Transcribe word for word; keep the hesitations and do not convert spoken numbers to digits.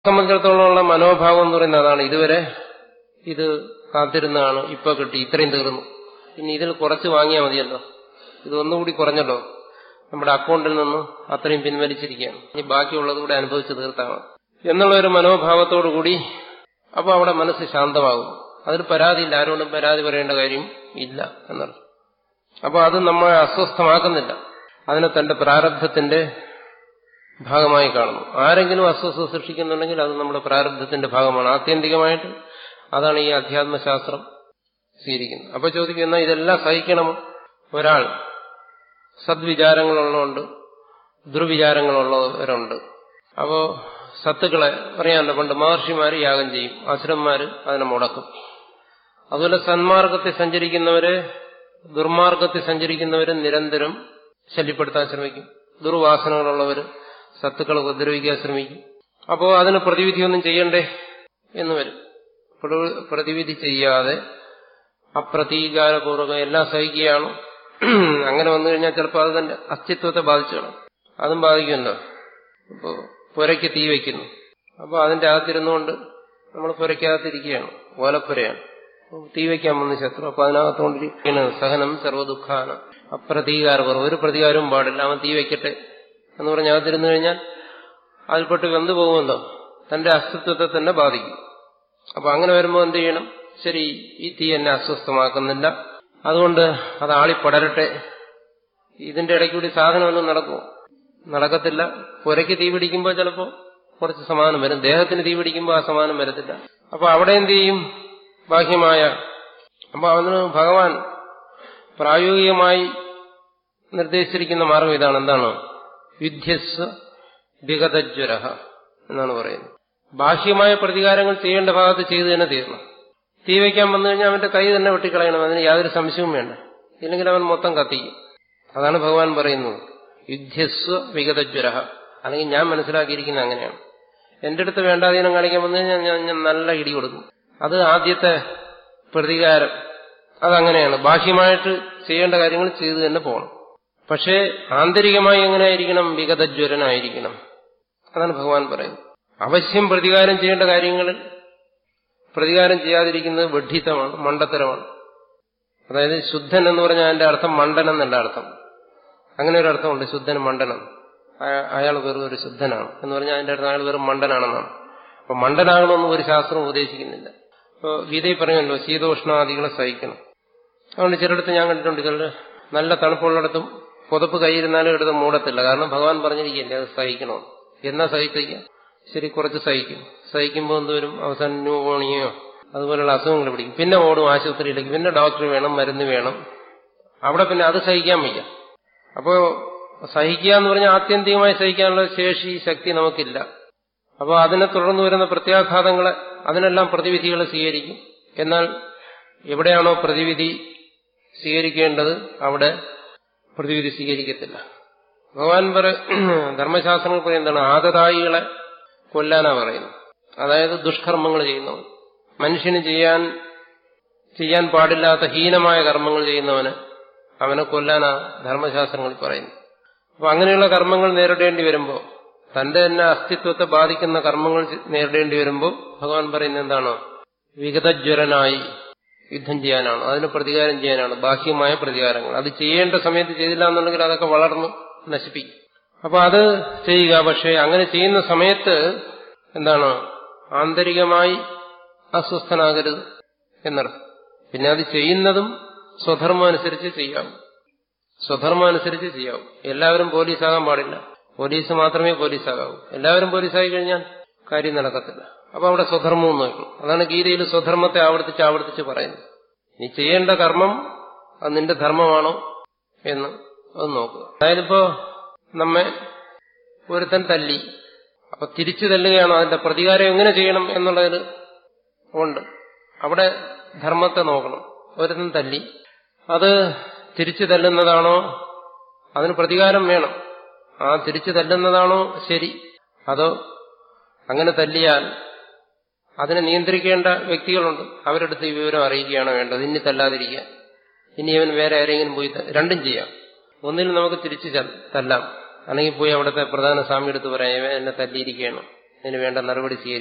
സംബന്ധിച്ചിടത്തോളമുള്ള മനോഭാവം എന്ന് പറയുന്നത് അതാണ്. ഇതുവരെ ഇത് കാത്തിരുന്നതാണ്, ഇപ്പൊ കിട്ടി, ഇത്രയും തീർന്നു, ഇനി ഇതിൽ കുറച്ച് വാങ്ങിയാൽ മതിയല്ലോ, ഇതൊന്നുകൂടി കുറഞ്ഞല്ലോ, നമ്മുടെ അക്കൗണ്ടിൽ നിന്ന് അത്രയും പിൻവലിച്ചിരിക്കുകയാണ്, ഇനി ബാക്കിയുള്ളത് കൂടെ അനുഭവിച്ച് തീർത്താണ് എന്നുള്ളൊരു മനോഭാവത്തോടുകൂടി അപ്പോൾ അവിടെ മനസ്സ് ശാന്തമാകും. അതിൽ പരാതിയില്ല, ആരോടും പരാതി പറയേണ്ട കാര്യം ഇല്ല എന്നർത്ഥം. അപ്പോൾ അത് നമ്മളെ അസ്വസ്ഥമാക്കുന്നില്ല, അതിനെ തന്റെ പ്രാരബ്ധത്തിന്റെ ഭാഗമായി കാണുന്നു. ആരെങ്കിലും അസ്വസ്ഥത സൃഷ്ടിക്കുന്നുണ്ടെങ്കിൽ അത് നമ്മുടെ പ്രാരബ്ധത്തിന്റെ ഭാഗമാണ്. ആത്യന്തികമായിട്ട് അതാണ് ഈ അധ്യാത്മശാസ്ത്രം സ്വീകരിക്കുന്നത്. അപ്പൊ ചോദിക്കും, എന്നാൽ ഇതെല്ലാം സഹിക്കണമോ? ഒരാൾ സദ്വിചാരങ്ങളുള്ളതുണ്ട്, ദുർവിചാരങ്ങളുള്ളവരുണ്ട്. അപ്പോ സത്തുക്കളെ അറിയാമല്ലോ, പണ്ട് മഹർഷിമാര് യാഗം ചെയ്യും, അസുരന്മാര് അതിനെ മുടക്കും. അതുപോലെ സന്മാർഗത്തിൽ സഞ്ചരിക്കുന്നവരെ ദുർമാർഗത്തിൽ സഞ്ചരിക്കുന്നവരെ നിരന്തരം ശല്യപ്പെടുത്താൻ ശ്രമിക്കും. ദുർവാസനകളുള്ളവര് സത്തുക്കളെ ഉപദ്രവിക്കാൻ ശ്രമിക്കും. അപ്പോ അതിന് പ്രതിവിധിയൊന്നും ചെയ്യണ്ടേ എന്ന് വരും. പ്രതിവിധി ചെയ്യാതെ അപ്രതീകാരപൂർവ്വം എല്ലാം സഹിക്കുകയാണ്. അങ്ങനെ വന്നു കഴിഞ്ഞാൽ ചിലപ്പോൾ അത് തന്നെ അസ്തിത്വത്തെ ബാധിച്ചു കാണും. അതും ബാധിക്കുമല്ലോ. ഇപ്പോൾ പുരയ്ക്ക് തീ വയ്ക്കുന്നു, അപ്പോൾ അതിന്റെ അകത്തിരുന്നുകൊണ്ട് നമ്മൾ പുരയ്ക്കകത്തിരിക്കുകയാണ്, ഓലപ്പുരയാണ്, തീ വയ്ക്കാൻ വന്ന ശത്രു, അപ്പൊ അതിനകത്തോണ്ടിരിക്കുകയാണ്. സഹനം സർവ്വദുഃഖാനം, അപ്രതീകാരപൂർവ്വം, ഒരു പ്രതികാരവും പാടില്ല, അവൻ തീ വയ്ക്കട്ടെ എന്ന് പറഞ്ഞ് അകത്തിരുന്നു കഴിഞ്ഞാൽ അതിൽപ്പെട്ട് വെന്തു പോകുമല്ലോ, തന്റെ അസ്തിത്വത്തെ തന്നെ ബാധിക്കും. അപ്പൊ അങ്ങനെ വരുമ്പോൾ എന്ത് ചെയ്യണം? ശരി, ഈ തീ എന്നെ അസ്വസ്ഥമാക്കുന്നില്ല, അതുകൊണ്ട് അത് ആളിപ്പടരട്ടെ. ഇതിന്റെ ഇടയ്ക്കൂടി സാധനമൊന്നും നടക്കുമോ? നടക്കത്തില്ല. പുരയ്ക്ക് തീ പിടിക്കുമ്പോൾ ചിലപ്പോൾ കുറച്ച് സമാനം വരും, ദേഹത്തിന് തീ പിടിക്കുമ്പോൾ ആ സമാനം വരത്തില്ല. അപ്പൊ അവിടെ എന്ത് ചെയ്യും? ബാഹ്യമായ. അപ്പൊ അതിന് ഭഗവാൻ പ്രായോഗികമായി നിർദ്ദേശിച്ചിരിക്കുന്ന മാർഗം ഇതാണ്. എന്താണ്? യുദ്ധസ്വ വിഗതജ്വര എന്നാണ് പറയുന്നത്. ബാഹ്യമായ പ്രതികാരങ്ങൾ ചെയ്യേണ്ട ഭാഗത്ത് ചെയ്തു തന്നെ തീരണം. തീ വയ്ക്കാൻ വന്നു കഴിഞ്ഞാൽ അവന്റെ കൈ തന്നെ വെട്ടിക്കളയണം, അതിന് യാതൊരു സംശയവും വേണ്ട, ഇല്ലെങ്കിൽ അവൻ മൊത്തം കത്തിക്കും. അതാണ് ഭഗവാൻ പറയുന്നത്, യുദ്ധസ്വ വിഗതജ്വര. അല്ലെങ്കിൽ ഞാൻ മനസ്സിലാക്കിയിരിക്കുന്നത് അങ്ങനെയാണ്. എന്റെ അടുത്ത് വേണ്ടാധീനം കാണിക്കാൻ വന്നു കഴിഞ്ഞാൽ ഞാൻ ഞാൻ നല്ല ഇടി കൊടുക്കും. അത് ആദ്യത്തെ പ്രതികാരം. അതങ്ങനെയാണ്, ബാഹ്യമായിട്ട് ചെയ്യേണ്ട കാര്യങ്ങൾ ചെയ്തു തന്നെ പോകണം. പക്ഷേ ആന്തരികമായി എങ്ങനെയായിരിക്കണം? വിഗതജ്വരനായിരിക്കണം. അതാണ് ഭഗവാൻ പറയുന്നത്. അവശ്യം പ്രതികാരം ചെയ്യേണ്ട കാര്യങ്ങളിൽ പ്രതികാരം ചെയ്യാതിരിക്കുന്നത് വിഡ്ഢിത്തമാണ്, മണ്ടത്തരമാണ്. അതായത് ശുദ്ധൻ എന്ന് പറഞ്ഞാൽ അതിന്റെ അർത്ഥം മണ്ടൻ എന്നല്ല അർത്ഥം. അങ്ങനെ ഒരു അർത്ഥമുണ്ട്, ശുദ്ധൻ മണ്ടനം, അയാൾ വെറും ഒരു ശുദ്ധനാണ് എന്ന് പറഞ്ഞാൽ അതിന്റെ അർത്ഥം അയാൾ വെറും മണ്ടനാണെന്നാണ്. അപ്പൊ മണ്ടനാകണമെന്ന് ഒരു ശാസ്ത്രം ഉപദേശിക്കുന്നില്ല. ഇപ്പോൾ ഗീതയിൽ പറയുമല്ലോ, ശീതോഷ്ണാദികളെ സഹിക്കണം. അതുകൊണ്ട് ചിലയിടത്ത് ഞാൻ കണ്ടിട്ടുണ്ട്, ചിലർ നല്ല തണുപ്പുള്ളിടത്തും പുതപ്പ് കൈയിരുന്നാലും എടുത്ത് മൂടത്തില്ല. കാരണം ഭഗവാൻ പറഞ്ഞിരിക്കുകയല്ലേ അത് സഹിക്കണോ. എന്നാ സഹിക്കാം? ശരി, കുറച്ച് സഹിക്കും. സഹിക്കുമ്പോൾ എന്തോരും അവസാനം ന്യൂമോണിയോ അതുപോലുള്ള അസുഖങ്ങൾ പിടിക്കും. പിന്നെ ഓടും ആശുപത്രിയിലേക്ക്, പിന്നെ ഡോക്ടർ വേണം, മരുന്ന് വേണം. അവിടെ പിന്നെ അത് സഹിക്കാൻ വയ്യ. അപ്പോ സഹിക്കുക എന്ന് പറഞ്ഞാൽ ആത്യന്തികമായി സഹിക്കാനുള്ള ശേഷി, ശക്തി നമുക്കില്ല. അപ്പോൾ അതിനെ തുടർന്ന് വരുന്ന പ്രത്യാഘാതങ്ങളെ, അതിനെല്ലാം പ്രതിവിധികൾ സ്വീകരിക്കും. എന്നാൽ എവിടെയാണോ പ്രതിവിധി സ്വീകരിക്കേണ്ടത് അവിടെ പ്രതിവിധി സ്വീകരിക്കത്തില്ല. ഭഗവാൻ പറ ധർമ്മശാസ്ത്രങ്ങൾ പറയുന്നതാണ്, ആദതായികളെ കൊല്ലാനാ പറയുന്നത്. അതായത് ദുഷ്കർമ്മങ്ങൾ ചെയ്യുന്നവൻ, മനുഷ്യന് ചെയ്യാൻ ചെയ്യാൻ പാടില്ലാത്ത ഹീനമായ കർമ്മങ്ങൾ ചെയ്യുന്നവന്, അവനെ കൊല്ലാനാ ധർമ്മശാസ്ത്രങ്ങൾ പറയുന്നു. അപ്പൊ അങ്ങനെയുള്ള കർമ്മങ്ങൾ നേരിടേണ്ടി വരുമ്പോൾ, തന്റെ തന്നെ അസ്തിത്വത്തെ ബാധിക്കുന്ന കർമ്മങ്ങൾ നേരിടേണ്ടി വരുമ്പോൾ ഭഗവാൻ പറയുന്നത് എന്താണ്? വിഗതജ്വരനായി യുദ്ധം ചെയ്യാനാണ്, അതിന് പ്രതികാരം ചെയ്യാനാണ്. ബാഹ്യമായ പ്രതികാരങ്ങൾ അത് ചെയ്യേണ്ട സമയത്ത് ചെയ്തില്ല എന്നുണ്ടെങ്കിൽ അതൊക്കെ വളർന്ന് നശിപ്പിക്കും. അപ്പൊ അത് ചെയ്യുക. പക്ഷെ അങ്ങനെ ചെയ്യുന്ന സമയത്ത് എന്താണ്? ആന്തരികമായി അസ്വസ്ഥനാകരുത് എന്നർത്ഥം. പിന്നെ അത് ചെയ്യുന്നതും സ്വധർമ്മം അനുസരിച്ച് ചെയ്യാവൂ, സ്വധർമ്മം അനുസരിച്ച് ചെയ്യാവൂ. എല്ലാവരും പോലീസാകാൻ പാടില്ല, പോലീസ് മാത്രമേ പോലീസാകാവൂ. എല്ലാവരും പോലീസായി കഴിഞ്ഞാൽ കാര്യം നടക്കത്തില്ല. അപ്പൊ അവിടെ സ്വധർമ്മവും നോക്കണം. അതാണ് ഗീതയിൽ സ്വധർമ്മത്തെ ആവർത്തിച്ച് ആവർത്തിച്ച് പറയുന്നത്. നീ ചെയ്യേണ്ട കർമ്മം അത് നിന്റെ ധർമ്മമാണോ എന്ന് അത് നോക്കുക. അതായത് ഇപ്പോ നമ്മെ ഒരുത്തൻ തല്ലി, അപ്പൊ തിരിച്ചു തല്ലുകയാണോ, അതിന്റെ പ്രതികാരം എങ്ങനെ ചെയ്യണം എന്നുള്ളതിൽ ഉണ്ട്. അവിടെ ധർമ്മത്തെ നോക്കണം. ഒരുത്തൻ തല്ലി, അത് തിരിച്ചു തല്ലുന്നതാണോ, അതിന് പ്രതികാരം വേണം. ആ തിരിച്ചു തല്ലുന്നതാണോ ശരി, അതോ അങ്ങനെ തല്ലിയാൽ അതിനെ നിയന്ത്രിക്കേണ്ട വ്യക്തികളുണ്ട്, അവരെടുത്ത് ഈ വിവരം അറിയിക്കുകയാണ് വേണ്ടത്. ഇനി തല്ലാതിരിക്കുക, ഇനി അവൻ വേറെ ആരെങ്കിലും പോയി, രണ്ടും ചെയ്യാം. ഒന്നിൽ നമുക്ക് തിരിച്ചു തല്ലാം, അല്ലെങ്കിൽ പോയി അവിടുത്തെ പ്രധാന സ്വാമി എടുത്ത് പറയാം, എന്നെ തല്ലിയിരിക്കുകയാണ് അതിന് വേണ്ട നടപടി സ്വീകരിക്കും.